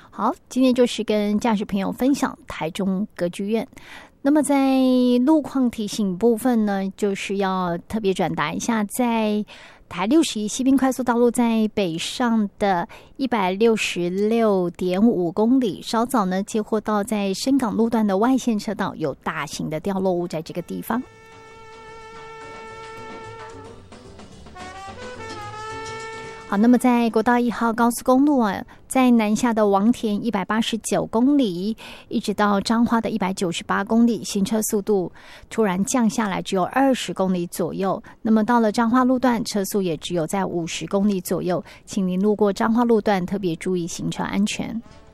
好，今天就是跟驾驶朋友分享台中歌剧院。那么在路况提醒部分呢，就是要特别转达一下，在台61西滨快速道路在北上的166.5公里，稍早呢接获到在深港路段的外线车道有大型的掉落物在这个地方。好，那么在国道1号高速公路啊，在南下的王田189公里，一直到彰化的198公里，行车速度突然降下来，只有20公里左右。那么到了彰化路段，车速也只有在50公里左右，请您路过彰化路段特别注意行车安全。